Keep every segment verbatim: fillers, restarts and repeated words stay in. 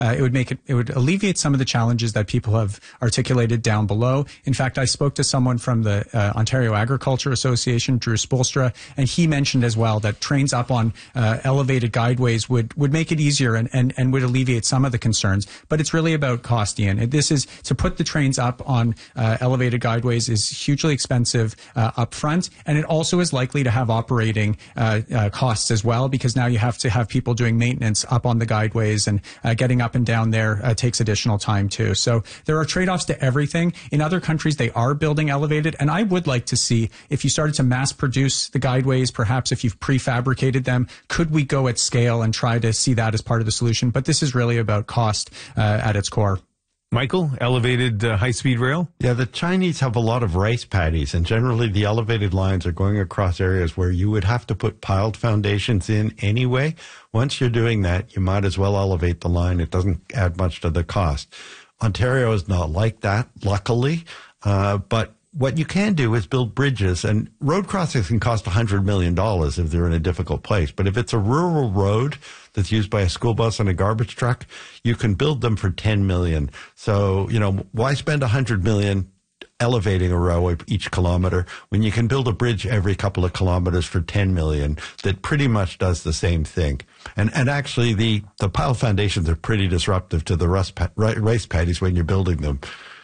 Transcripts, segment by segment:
Uh, it would make it, it would alleviate some of the challenges that people have articulated down below. In fact, I spoke to someone from the uh, Ontario Agriculture Association, Drew Spolstra, and he mentioned as well that trains up on uh, elevated guideways would, would make it easier and, and, and would alleviate some of the concerns. But it's really about cost, Ian. And this is to put the trains up on uh, elevated guideways is hugely expensive uh, up front, and it also is likely to have operating uh, uh, costs as well, because now you have to have people doing maintenance up on the guideways, and uh, getting up and down there uh, takes additional time too. So there are trade-offs to everything. In other countries, they are building elevated, and I would like to see if you started to mass produce the guideways, perhaps if you've prefabricated them, could we go at scale and try to see that as part of the solution? But this is really about cost uh, at its core. Michael, elevated uh, high-speed rail? Yeah, the Chinese have a lot of rice paddies, and generally the elevated lines are going across areas where you would have to put piled foundations in anyway. Once you're doing that, you might as well elevate the line. It doesn't add much to the cost. Ontario is not like that, luckily, uh, but what you can do is build bridges, and road crossings can cost one hundred million dollars if they're in a difficult place. But if it's a rural road that's used by a school bus and a garbage truck, you can build them for ten million dollars. So, you know, why spend one hundred million dollars elevating a railway each kilometer when you can build a bridge every couple of kilometers for ten million dollars that pretty much does the same thing? And and actually, the, the pile foundations are pretty disruptive to the rice, rice paddies when you're building them.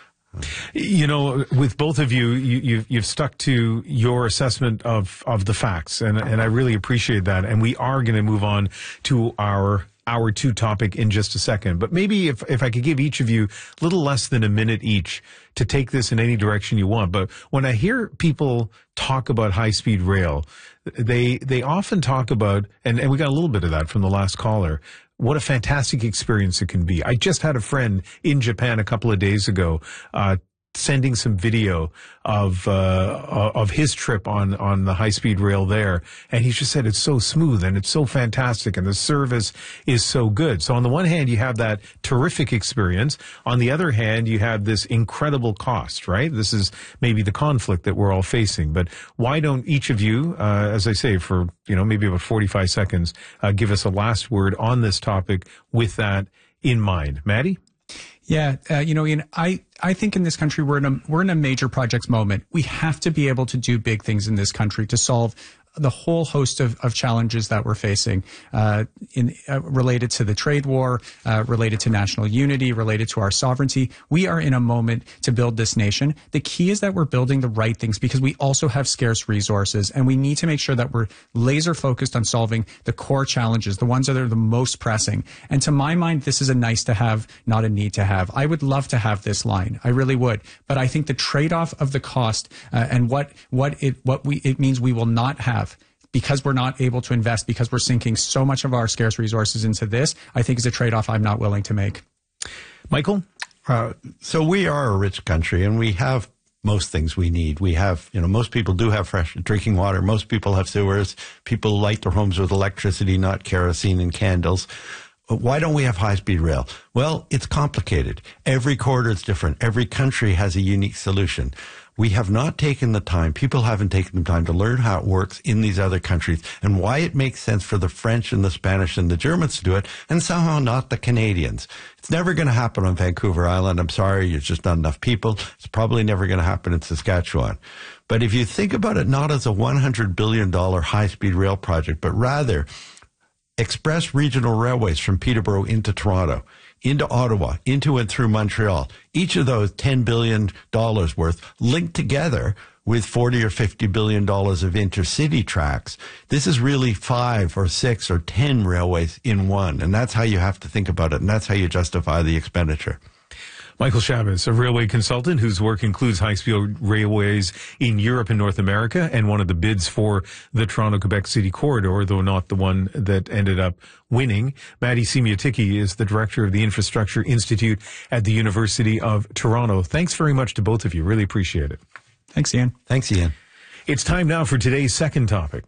You know, with both of you, you you've, you've stuck to your assessment of, of the facts, and, and I really appreciate that. And we are going to move on to our hour two topic in just a second. But maybe if, if I could give each of you a little less than a minute each to take this in any direction you want. But when I hear people talk about high-speed rail, they they often talk about, and, and we got a little bit of that from the last caller, what a fantastic experience it can be. I just had a friend in Japan a couple of days ago, uh, sending some video of, uh, of his trip on, on the high-speed rail there. And he just said it's so smooth and it's so fantastic and the service is so good. So on the one hand, you have that terrific experience. On the other hand, you have this incredible cost, right? This is maybe the conflict that we're all facing. But why don't each of you, uh, as I say, for, you know, maybe about forty-five seconds, uh, give us a last word on this topic with that in mind. Maddie? Yeah, uh, you know, Ian, I, I think in this country we're in a we're in a major projects moment. We have to be able to do big things in this country to solve the whole host of, of challenges that we're facing, uh, in uh, related to the trade war, uh, related to national unity, related to our sovereignty. We are in a moment to build this nation. The key is that we're building the right things, because we also have scarce resources, and we need to make sure that we're laser focused on solving the core challenges, the ones that are the most pressing. And to my mind, this is a nice to have, not a need to have. I would love to have this line. I really would. But I think the trade-off of the cost uh, and what what it what we it means we will not have, because we're not able to invest, because we're sinking so much of our scarce resources into this, I think is a trade-off I'm not willing to make. Michael? Uh, so we are a rich country, and we have most things we need. We have, you know, most people do have fresh drinking water. Most people have sewers. People light their homes with electricity, not kerosene and candles. Why don't we have high-speed rail? Well, it's complicated. Every corridor is different. Every country has a unique solution. We have not taken the time, people haven't taken the time to learn how it works in these other countries and why it makes sense for the French and the Spanish and the Germans to do it, and somehow not the Canadians. It's never going to happen on Vancouver Island. I'm sorry, there's just not enough people. It's probably never going to happen in Saskatchewan. But if you think about it not as a one hundred billion dollars high-speed rail project, but rather express regional railways from Peterborough into Toronto, into Ottawa, into and through Montreal, each of those ten billion dollars worth linked together with forty or fifty billion dollars of intercity tracks. This is really five or six or ten railways in one. And that's how you have to think about it. And that's how you justify the expenditure. Michael Chavez, a railway consultant whose work includes high-speed railways in Europe and North America, and one of the bids for the Toronto-Quebec City Corridor, though not the one that ended up winning. Maddie Simiotiki is the director of the Infrastructure Institute at the University of Toronto. Thanks very much to both of you. Really appreciate it. Thanks, Ian. Thanks, Ian. It's time now for today's second topic.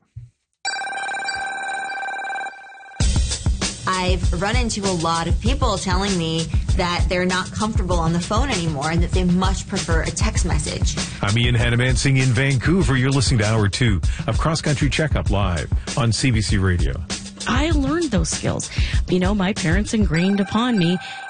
I've run into a lot of people telling me that they're not comfortable on the phone anymore and that they much prefer a text message. I'm Ian Hannamansing in Vancouver. You're listening to Hour two of Cross Country Checkup live on C B C Radio. I learned those skills. You know, my parents ingrained upon me,